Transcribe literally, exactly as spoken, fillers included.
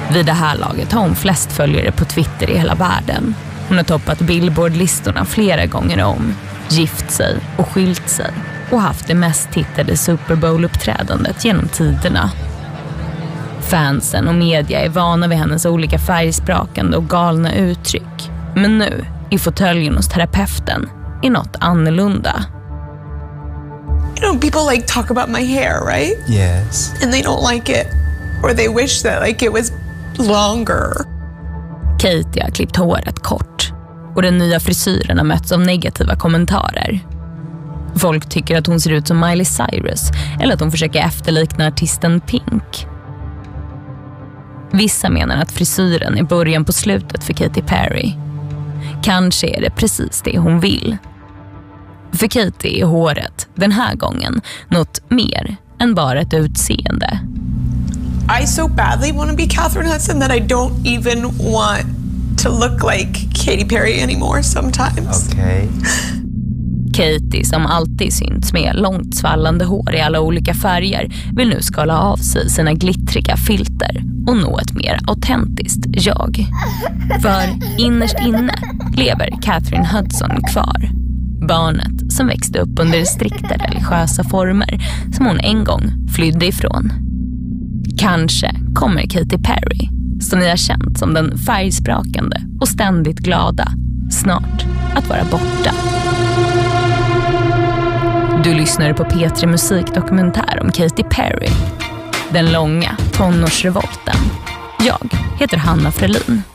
Vid det här laget har hon flest följare på Twitter i hela världen. Hon har toppat Billboard-listorna flera gånger om, gift sig och skilt sig och haft det mest tittade Super Bowl-uppträdandet genom tiderna. Fansen och media är vana vid hennes olika färgsprakande och galna uttryck. Men nu, i fåtöljen hos terapeuten, är något annorlunda. You know, people like talk about my hair, right? Yes. And they don't like it. Or they wish that like it was longer. Katie har klippt håret kort och den nya frisyren har mötts av negativa kommentarer. Folk tycker att hon ser ut som Miley Cyrus eller att hon försöker efterlikna artisten Pink. Vissa menar att frisyren är början på slutet för Katy Perry. Kanske är det precis det hon vill. För Katy är håret den här gången något mer än bara ett utseende. I so badly want to be Catherine Hudson that I don't even want to look like Katy Perry anymore sometimes. Okay. Katy, som alltid synts med långt svallande hår i alla olika färger, vill nu skala av sig sina glittriga filter och nå ett mer autentiskt jag. För innerst inne lever Catherine Hudson kvar. Barnet som växte upp under strikta religiösa former som hon en gång flydde ifrån. Kanske kommer Katy Perry, som ni har känt som den färgsprakande och ständigt glada, snart att vara borta. Du lyssnar på P tre musikdokumentär om Katy Perry. Den långa tonårsrevolten. Jag heter Hanna Frelin.